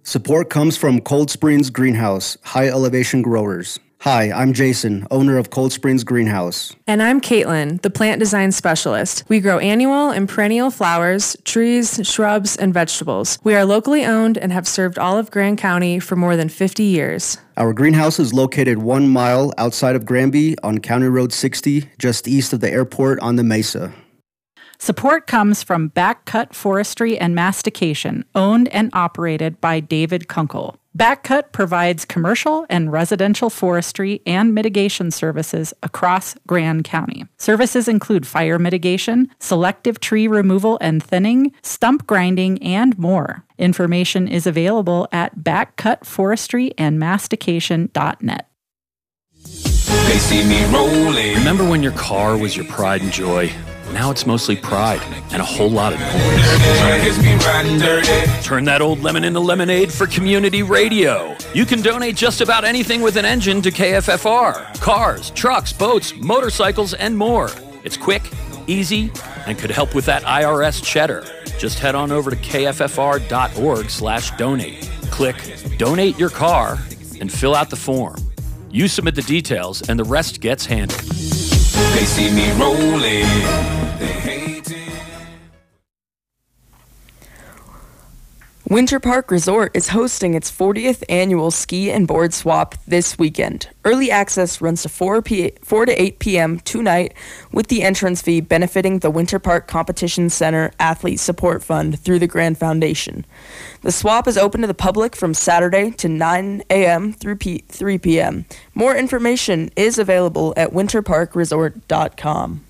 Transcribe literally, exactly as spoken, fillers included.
Support comes from Cold Springs Greenhouse, high elevation growers. Hi, I'm Jason, owner of Cold Springs Greenhouse. And I'm Caitlin, the plant design specialist. We grow annual and perennial flowers, trees, shrubs, and vegetables. We are locally owned and have served all of Grand County for more than fifty years. Our greenhouse is located one mile outside of Granby on County Road sixty, just east of the airport on the Mesa. Support comes from Backcut Forestry and Mastication, owned and operated by David Kunkel. Backcut provides commercial and residential forestry and mitigation services across Grand County. Services include fire mitigation, selective tree removal and thinning, stump grinding, and more. Information is available at backcut forestry and mastication dot net. They see me rolling. Remember when your car was your pride and joy? Now it's mostly pride and a whole lot of noise. Turn that old lemon into lemonade for community radio. You can donate just about anything with an engine to K F F R. Cars, trucks, boats, motorcycles, and more. It's quick, easy, and could help with that I R S cheddar. Just head on over to K F F R dot org slash donate. Click Donate Your Car and fill out the form. You submit the details and the rest gets handled. They see me rolling. They hate it. Winter Park Resort is hosting its fortieth annual ski and board swap this weekend. Early access runs to four to eight p.m. tonight, with the entrance fee benefiting the Winter Park Competition Center Athlete Support Fund through the Grand Foundation. The swap is open to the public from Saturday to nine a.m. through three p.m. More information is available at winter park resort dot com.